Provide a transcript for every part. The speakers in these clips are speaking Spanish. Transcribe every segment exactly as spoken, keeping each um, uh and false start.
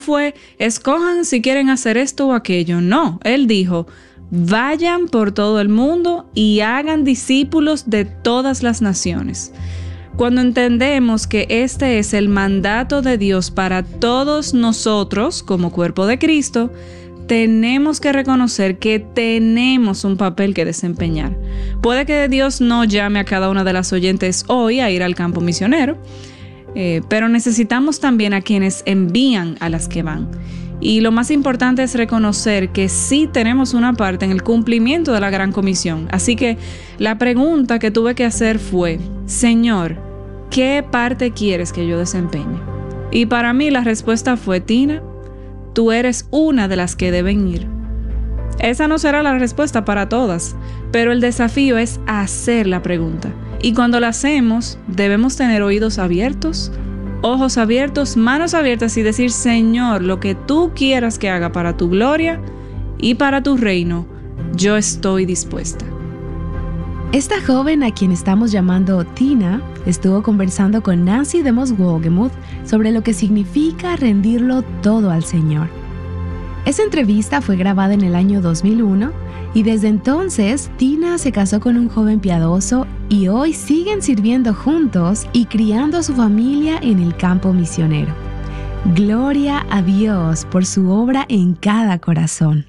fue, escojan si quieren hacer esto o aquello. No, él dijo, vayan por todo el mundo y hagan discípulos de todas las naciones. Cuando entendemos que este es el mandato de Dios para todos nosotros como cuerpo de Cristo, tenemos que reconocer que tenemos un papel que desempeñar. Puede que Dios no llame a cada una de las oyentes hoy a ir al campo misionero, Eh, pero necesitamos también a quienes envían a las que van. Y lo más importante es reconocer que sí tenemos una parte en el cumplimiento de la Gran Comisión. Así que la pregunta que tuve que hacer fue, Señor, ¿qué parte quieres que yo desempeñe? Y para mí la respuesta fue, Tina, tú eres una de las que deben ir. Esa no será la respuesta para todas, pero el desafío es hacer la pregunta. Y cuando la hacemos, debemos tener oídos abiertos, ojos abiertos, manos abiertas y decir, Señor, lo que tú quieras que haga para tu gloria y para tu reino, yo estoy dispuesta. Esta joven a quien estamos llamando Tina estuvo conversando con Nancy DeMoss Wolgemuth sobre lo que significa rendirlo todo al Señor. Esa entrevista fue grabada en el año dos mil uno y desde entonces Tina se casó con un joven piadoso y hoy siguen sirviendo juntos y criando a su familia en el campo misionero. Gloria a Dios por su obra en cada corazón.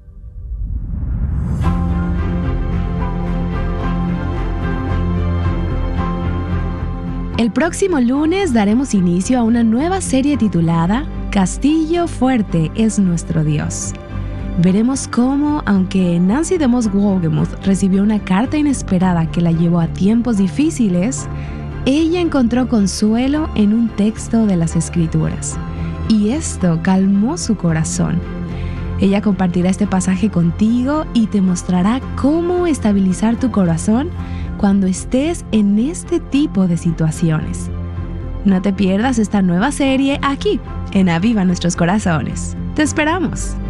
El próximo lunes daremos inicio a una nueva serie titulada Castillo Fuerte es nuestro Dios. Veremos cómo, aunque Nancy DeMoss Wolgemuth recibió una carta inesperada que la llevó a tiempos difíciles, ella encontró consuelo en un texto de las Escrituras. Y esto calmó su corazón. Ella compartirá este pasaje contigo y te mostrará cómo estabilizar tu corazón cuando estés en este tipo de situaciones. No te pierdas esta nueva serie aquí, en Aviva Nuestros Corazones. ¡Te esperamos!